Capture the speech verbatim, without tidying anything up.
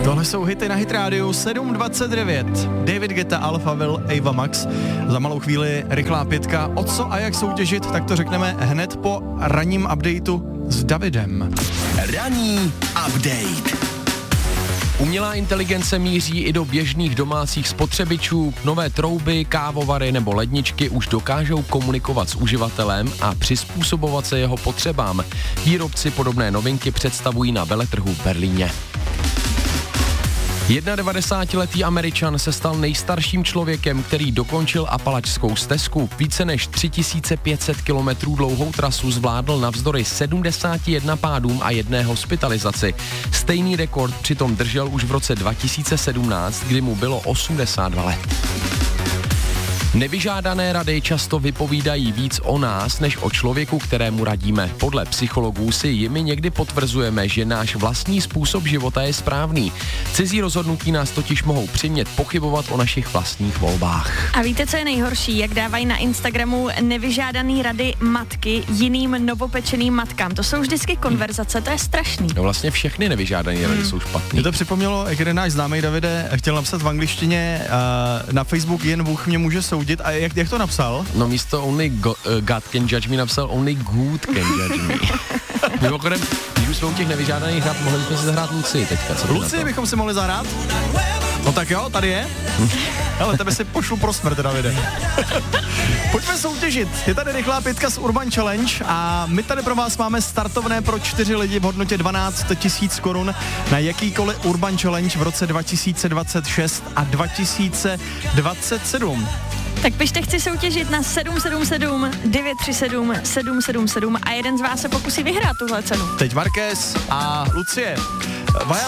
Tohle jsou hity na Hit Radio sedm dvacet devět. David Guetta, Alphaville, Ava Max. Za malou chvíli rychlá pětka. O co a jak soutěžit, tak to řekneme hned po ranním updateu s Davidem. Ranní update. Umělá inteligence míří i do běžných domácích spotřebičů. Nové trouby, kávovary nebo ledničky už dokážou komunikovat s uživatelem a přizpůsobovat se jeho potřebám. Výrobci podobné novinky představují na veletrhu v Berlíně. devadesátiletý Američan se stal nejstarším člověkem, který dokončil Apalačskou stezku. Více než tři tisíce pět set kilometrů dlouhou trasu zvládl navzdory sedmdesáti jednomu pádům a jedné hospitalizaci. Stejný rekord přitom držel už v roce dva tisíce sedmnáct, kdy mu bylo osmdesát dva let. Nevyžádané rady často vypovídají víc o nás, než o člověku, kterému radíme. Podle psychologů si jimi někdy potvrzujeme, že náš vlastní způsob života je správný. Cizí rozhodnutí nás totiž mohou přimět pochybovat o našich vlastních volbách. A víte, co je nejhorší? Jak dávají na Instagramu nevyžádaný rady matky jiným novopečeným matkám. To jsou vždycky konverzace, to je strašný. No vlastně všechny nevyžádané rady hmm. jsou špatný. Mě to připomnělo, jak jeden náš známý Davide chtěl napsat v angličtině uh, na Facebook jen Bůh mě může soudit. A jak, jak to napsal? No místo only go, uh, God can judge me napsal only good can judge me. Mimochodem, když už jsme u těch nevyžádaných hrát, mohli bychom si zahrát Lucii teďka. Lucii bychom si mohli zahrát? No tak jo, tady je. Ale tebe si pošlu pro smrt, Davide. Pojďme soutěžit. Je tady rychlá pětka z Urban Challenge a my tady pro vás máme startovné pro čtyři lidi v hodnotě dvanáct tisíc korun na jakýkoliv Urban Challenge v roce dva tisíce dvacet šest a dva tisíce dvacet sedm. Tak pište, chci soutěžit na sedm sedm sedm devět tři sedm sedm sedm sedm a jeden z vás se pokusí vyhrát tuhle cenu. Teď Marquez a Lucie. Vaja